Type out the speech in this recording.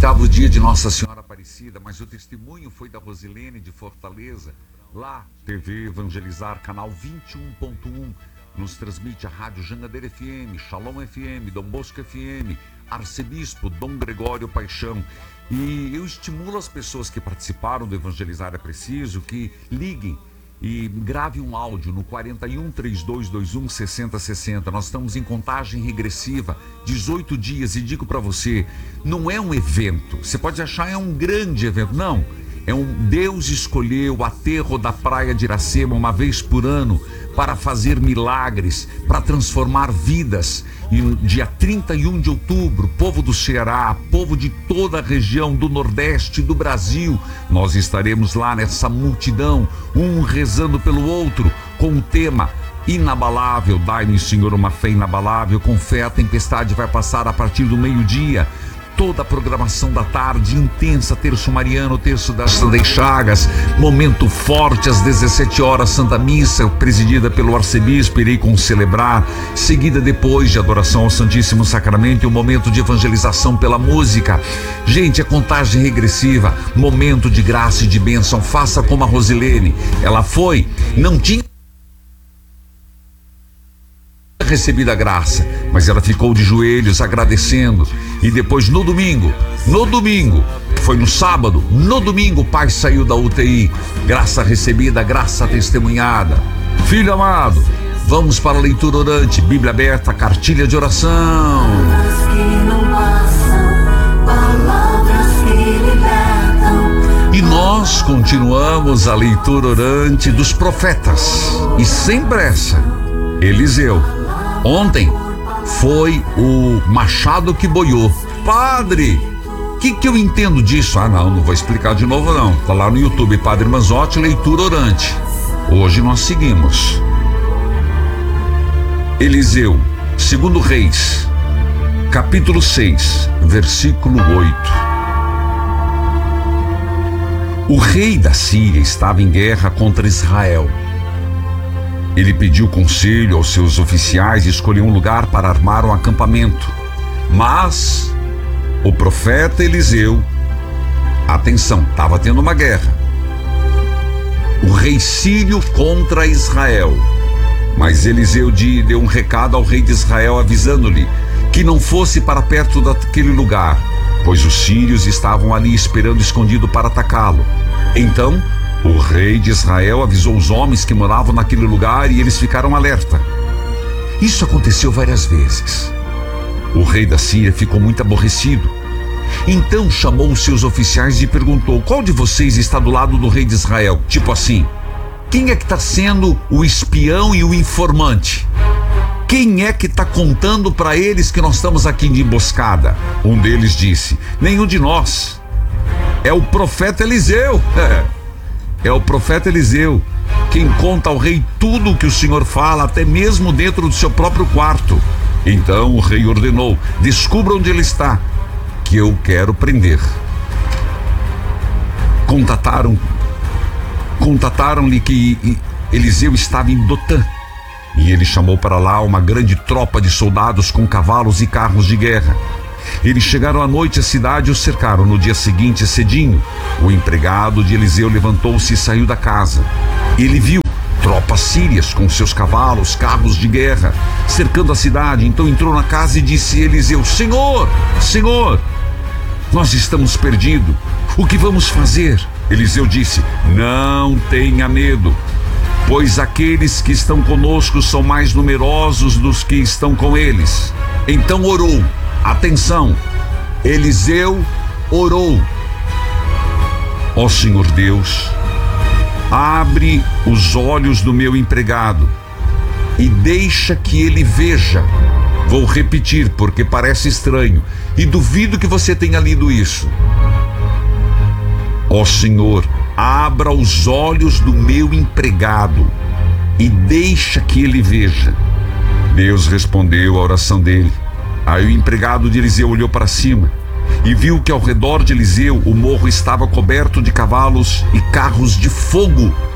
oitavo dia de Nossa Senhora Aparecida, mas o testemunho foi da Rosilene de Fortaleza. Lá, TV Evangelizar, canal 21.1, nos transmite a Rádio Jangadeira FM, Shalom FM, Dom Bosco FM, Arcebispo Dom Gregório Paixão. E eu estimulo as pessoas que participaram do Evangelizar é Preciso que liguem e grave um áudio no 41-3221-6060. Nós estamos em contagem regressiva, 18 dias, e digo para você, não é um evento. Você pode achar é um grande evento. Não, Deus escolheu o aterro da praia de Iracema uma vez por ano para fazer milagres, para transformar vidas. E no dia 31 de outubro, povo do Ceará, povo de toda a região do Nordeste do Brasil, nós estaremos lá nessa multidão, um rezando pelo outro, com o tema inabalável, dai-me, Senhor, uma fé inabalável. Com fé a tempestade vai passar a partir do meio-dia. Toda a programação da tarde intensa, terço mariano, terço das Chagas, momento forte às 17 horas, Santa Missa, presidida pelo arcebispo, irei celebrar, seguida depois de adoração ao Santíssimo Sacramento e um momento de evangelização pela música. Gente, é contagem regressiva, momento de graça e de bênção. Faça como a Rosilene, ela foi, não tinha recebida a graça, mas ela ficou de joelhos agradecendo. E depois no domingo, foi no sábado, no domingo o pai saiu da UTI. Graça recebida, graça testemunhada. Filho amado, vamos para a leitura orante, Bíblia aberta, cartilha de oração. E nós continuamos a leitura orante dos profetas, e sem pressa. Eliseu, ontem foi o machado que boiou. Padre, o que eu entendo disso? Não vou explicar de novo não. Tá lá no YouTube, Padre Manzotti, leitura orante. Hoje nós seguimos. Eliseu, 2 Reis, capítulo 6, versículo 8. O rei da Síria estava em guerra contra Israel. Ele pediu conselho aos seus oficiais e escolheu um lugar para armar um acampamento. Mas o profeta Eliseu, atenção, estava tendo uma guerra. O rei sírio contra Israel. Mas Eliseu deu um recado ao rei de Israel, avisando-lhe que não fosse para perto daquele lugar, pois os sírios estavam ali esperando escondido para atacá-lo. Então o rei de Israel avisou os homens que moravam naquele lugar e eles ficaram alerta. Isso aconteceu várias vezes. O rei da Síria ficou muito aborrecido. Então chamou os seus oficiais e perguntou: qual de vocês está do lado do rei de Israel? Tipo assim, quem é que está sendo o espião e o informante? Quem é que está contando para eles que nós estamos aqui de emboscada? Um deles disse: nenhum de nós. É o profeta Eliseu. É o profeta Eliseu quem conta ao rei tudo o que o Senhor fala, até mesmo dentro do seu próprio quarto. Então o rei ordenou: descubra onde ele está, que eu quero prender. Contataram-lhe que Eliseu estava em Dotã, e ele chamou para lá uma grande tropa de soldados com cavalos e carros de guerra. Eles chegaram à noite à cidade e o cercaram. No dia seguinte, cedinho, o empregado de Eliseu levantou-se e saiu da casa. Ele viu tropas sírias com seus cavalos, carros de guerra, cercando a cidade. Então entrou na casa e disse a Eliseu: Senhor, nós estamos perdidos. O que vamos fazer? Eliseu disse: não tenha medo, pois aqueles que estão conosco são mais numerosos dos que estão com eles. Então orou. Atenção, Eliseu orou: ó Senhor Deus, abre os olhos do meu empregado e deixa que ele veja. Vou repetir porque parece estranho e duvido que você tenha lido isso. Ó Senhor, abra os olhos do meu empregado e deixa que ele veja. Deus respondeu a oração dele. Aí o empregado de Eliseu olhou para cima e viu que ao redor de Eliseu o morro estava coberto de cavalos e carros de fogo